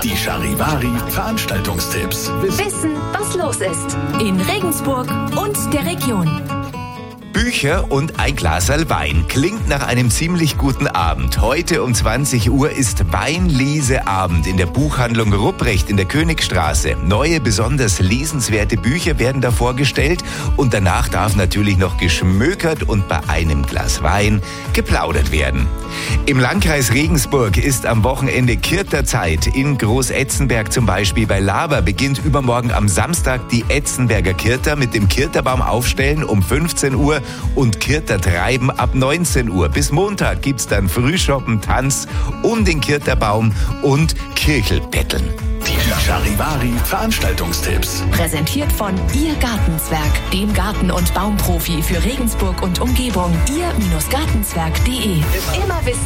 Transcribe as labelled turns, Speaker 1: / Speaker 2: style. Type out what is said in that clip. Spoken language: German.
Speaker 1: Die Charivari Veranstaltungstipps.
Speaker 2: Wissen, was los ist in Regensburg und der Region.
Speaker 3: Bücher und ein Glaserl Wein klingt nach einem ziemlich guten Abend. Heute um 20 Uhr ist Weinleseabend in der Buchhandlung Rupprecht in der Königstraße. Neue, besonders lesenswerte Bücher werden da vorgestellt und danach darf natürlich noch geschmökert und bei einem Glas Wein geplaudert werden. Im Landkreis Regensburg ist am Wochenende Kirterzeit. In Großetzenberg zum Beispiel bei Laber beginnt übermorgen am Samstag die Etzenberger Kirter mit dem Kirterbaum aufstellen um 15 Uhr und Kirtertreiben ab 19 Uhr. Bis Montag gibt's dann Frühschoppen, Tanz um den Kirterbaum und Kirchelbetteln.
Speaker 1: Die Charivari Veranstaltungstipps.
Speaker 2: Präsentiert von Ihr Gartenzwerg, dem Garten- und Baumprofi für Regensburg und Umgebung. Ihr-Gartenzwerg.de. Immer wissen,